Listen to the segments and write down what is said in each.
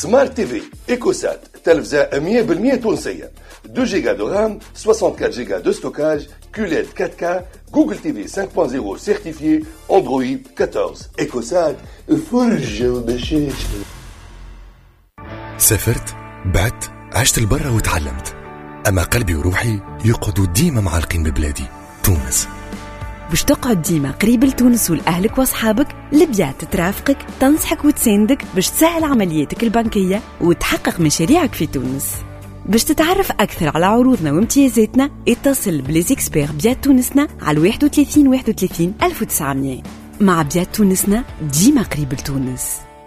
سمارت تي في إيكوسات تلفزة 100% تونسية 2 جيجا دو رام 64 جيجا دو ستوكاج QLED 4K جوجل تي في 5.0 سيرتيفيي اندرويد 14 إيكوسات فرجة وبشاشة. سافرت بعت عشت البرا وتعلمت، أما قلبي وروحي يقعدوا ديما معلقين ببلادي تونس. باش تقعد ديما قريب لتونس ولأهلك وأصحابك، لبيات ترافقك تنصحك وتساندك باش تسهل عملياتك البنكية وتحقق مشاريعك في تونس. باش تتعرف أكثر على عروضنا وامتيازاتنا اتصل بليزيكسبير بيات تونسنا على 31 31 1900. مع بيات تونسنا ديما قريب لتونس.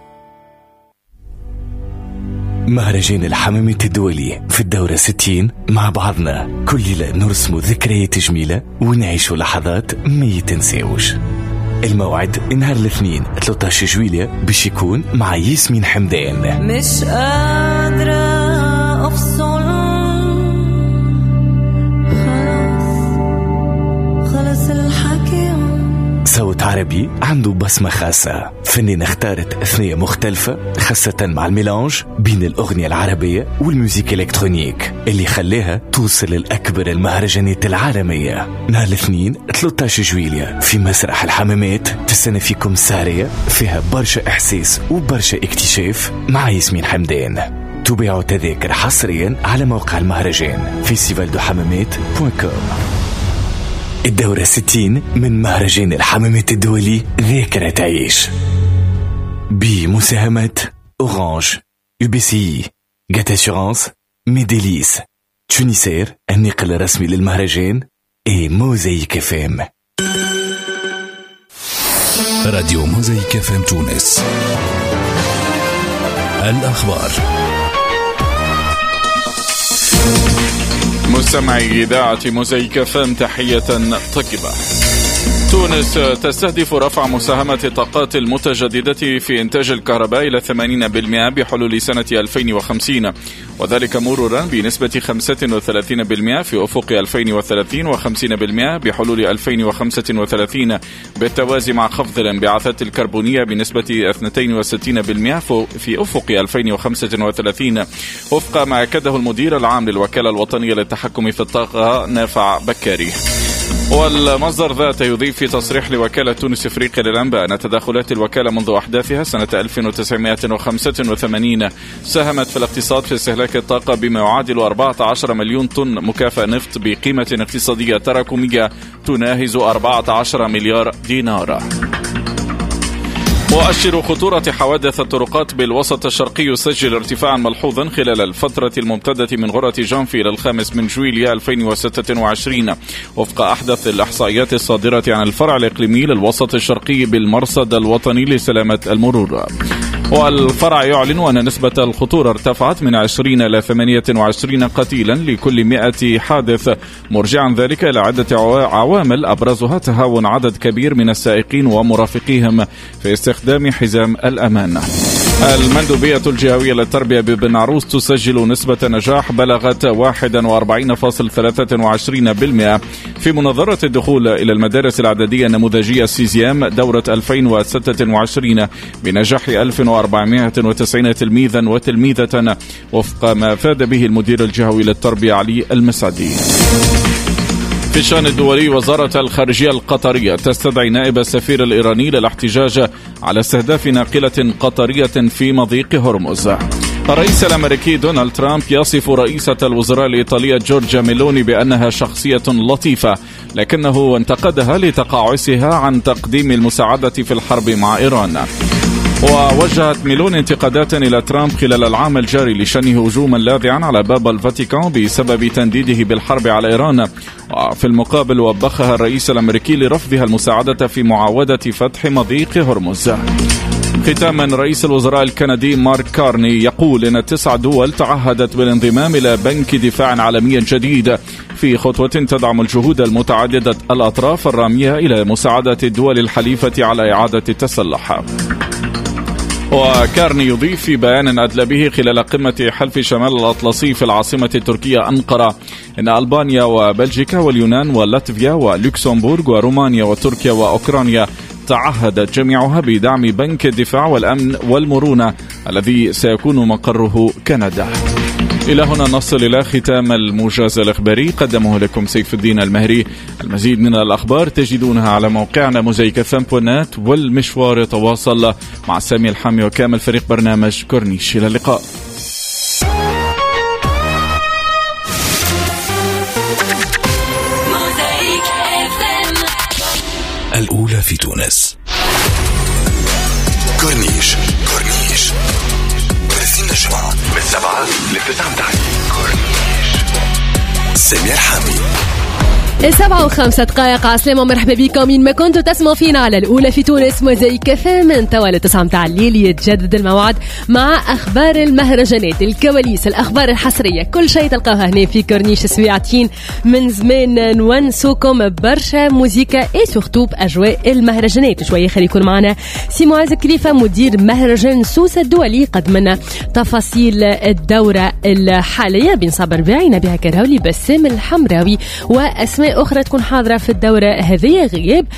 مهرجان الحمامة الدولي في الدورة 60 مع بعضنا كل ليلة نرسم ذكريات جميلة ونعيش لحظات ما يتنساوش. الموعد نهار الاثنين 13 جويلية باش يكون مع ياسمين حمدان. مش قادرة أفصل خلاص الحكي. صوت عربي عنده بصمة خاصة، فنان اختارت أثنية مختلفة خاصة مع الميلانج بين الأغنية العربية والموسيقى الإلكترونيك اللي خلاها توصل لأكبر المهرجانات العالمية. نهار الاثنين 13 جويلية في مسرح الحمامات تستنى فيكم سهرية فيها برشا إحساس وبرشا اكتشاف مع ياسمين حمدان. تبيعوا تذاكر حصريا على موقع المهرجان festivaldohammamat.com. الدورة 60 من مهرجان الحمامات الدولي ذاكرة تعيش بمساهمة أورانج، UBCI، جات أسيورانس، ميديليس، تونيسير النقل الرسمي للمهرجان اي موزايك FM. راديو موزايك FM تونس. الأخبار. مستمعي إذاعة موزايك FM تحية طيبة. تونس تستهدف رفع مساهمة الطاقات المتجددة في إنتاج الكهرباء إلى 80% بحلول سنة 2050، وذلك مرورا بنسبة 35% في أفق 2030 و50% بحلول 2035، بالتوازي مع خفض الانبعاثات الكربونية بنسبة 62% في أفق 2035، وفق ما أكده المدير العام للوكالة الوطنية للتحكم في الطاقة نافع بكاري. والمصدر ذاته يضيف في تصريح لوكالة تونس إفريقيا للأنباء أن تدخلات الوكالة منذ أحداثها سنة 1985 ساهمت في الاقتصاد في استهلاك الطاقة بما يعادل 14 مليون طن مكافأة نفط بقيمة اقتصادية تراكمية تناهز 14 مليار دينار. مؤشر خطورة حوادث الطرقات بالوسط الشرقي يسجل ارتفاعا ملحوظا خلال الفترة الممتدة من غرة جانفي إلى 5 جويلية 2026، وفق أحدث الإحصائيات الصادرة عن الفرع الإقليمي للوسط الشرقي بالمرصد الوطني لسلامة المرور. والفرع يعلن أن نسبة الخطورة ارتفعت من 20 إلى 28 قتيلا لكل 100 حادث، مرجعا ذلك إلى عدة عوامل أبرزها تهاون عدد كبير من السائقين ومرافقيهم في استخدام حزام الأمان. المندوبية الجهوية للتربية ببن عروس تسجل نسبة نجاح بلغت 41.23% في منظرة الدخول إلى المدارس الإعدادية النموذجية سيزيام دورة 2026 بنجاح 1490 تلميذا وتلميذة، وفق ما أفاد به المدير الجهوي للتربية علي المسعدي. في الشأن الدولي، وزارة الخارجية القطرية تستدعي نائب السفير الإيراني للاحتجاج على استهداف ناقلة قطرية في مضيق هرمز. الرئيس الأمريكي دونالد ترامب يصف رئيسة الوزراء الإيطالية جورجيا ميلوني بأنها شخصية لطيفة، لكنه انتقدها لتقاعسها عن تقديم المساعدة في الحرب مع إيران. ووجهت ميلون انتقادات إلى ترامب خلال العام الجاري لشنه هجوما لاذعا على باب الفاتيكان بسبب تنديده بالحرب على إيران، وفي المقابل وبخها الرئيس الأمريكي لرفضها المساعدة في معاودة فتح مضيق هرمز. ختاما، رئيس الوزراء الكندي مارك كارني يقول إن 9 دول تعهدت بالانضمام إلى بنك دفاع عالمي جديد في خطوة تدعم الجهود المتعددة الأطراف الرامية إلى مساعدة الدول الحليفة على إعادة التسلح. وكارني يضيف في بيان أدلى به خلال قمة حلف شمال الأطلسي في العاصمة التركية أنقرة إن ألبانيا وبلجيكا واليونان ولاتفيا ولوكسمبورغ ورومانيا وتركيا وأوكرانيا تعهدت جميعها بدعم بنك الدفاع والأمن والمرونة الذي سيكون مقره كندا. إلى هنا نصل إلى ختام الموجز الإخباري، قدمه لكم سيف الدين المهري. المزيد من الأخبار تجدونها على موقعنا موزايك FM.net، والمشوار يتواصل مع سامي الحامي وكامل فريق برنامج كورنيش. إلى اللقاء. الأولى في تونس. كورنيش 30 جمعة من 7 ل 9 متاع كورنيش. سامي الحامي. 7:05 عسلامة، مرحبا بكم من ما كنتوا تسمعوا فينا على الأولى في تونس موزايك FM. من توالي 9 متاع الليل يتجدد الموعد مع أخبار المهرجانات، الكواليس، الأخبار الحصرية، كل شيء تلقاوها هنا في كورنيش سويعتين. من زمان نونسوكم برشا موزيكا اي سورتو بأجواء المهرجانات. شوية خلي يكون معنا سي معاذ كليفة مدير مهرجان سوسة الدولي، قد منا تفاصيل الدورة الحالية بين صابر باعي، نبيها كراولي، بسام الحمراوي وأسماء أخرى تكون حاضرة في الدورة هذه.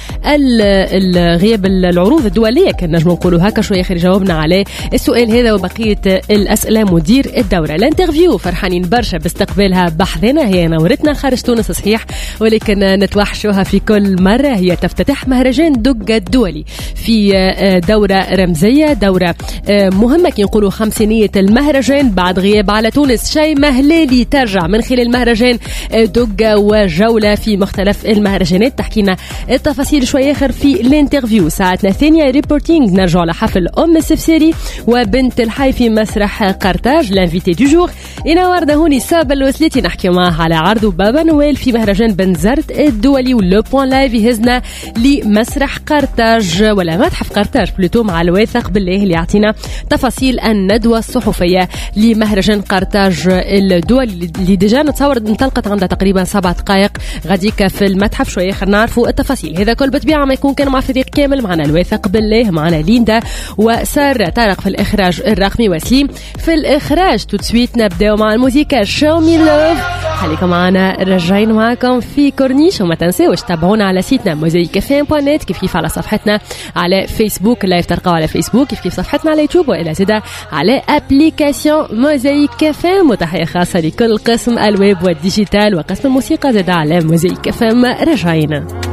غياب العروض الدولية كان نجم نقولوا هكا. شوية خير جاوبنا على السؤال هذا وبقية الأسئلة مدير الدورة. الانترفيو فرحانين برشا باستقبالها بحذنا، هي نورتنا خارج تونس صحيح، ولكن نتوحشوها في كل مرة. هي تفتتح مهرجان دقة الدولي في دورة رمزية، دورة مهمة كي نقولوا خمسينية المهرجان بعد غياب على تونس. شيء مهلالي ترجع من خلال مهرجان دقة وجولة في مختلف المهرجانات. تحكينا التفاصيل شوية آخر في الانترفيو. ساعتنا الثانية ريبورتينج، نرجع لحفل السفسيري وبنت الحي في مسرح قرطاج. لانفيتي دو جور إنا وردة هوني سابا الوسليتي، نحكي معها على عرض بابا نويل في مهرجان بنزرت الدولي. ولو بوان لايف يهزنا لمسرح قرطاج ولا متحف قرطاج بلوتو مع الواثق بالله اللي يعطينا تفاصيل الندوة الصحفية لمهرجان قرطاج الدولي اللي ديجا نتصور انطلقت عندها تقريبا 7 دقائق غاديك في المتحف. شويه خلينا نعرفوا التفاصيل. هذا كل بطبيعه ما يكون كان مع فريق كامل، معنا الواثق بالله، معنا ليندا وسار طارق في الاخراج الرقمي وسليم في الاخراج. تسويت نبداو مع الموسيقى شو مي لوف. خليكم معنا، راجعين معكم في كورنيش. وما تنساوش تابعونا على سيتنا موزايك FM.net، كيف على صفحتنا على فيسبوك لايف تلقاو على فيسبوك، كيف صفحتنا على يوتيوب، والى زيدا على ابليكاسيون موزايك FM. وتحيه خاصه لكل قسم الويب والديجيتال وقسم الموسيقى زاد على موزايك FM. رجعينا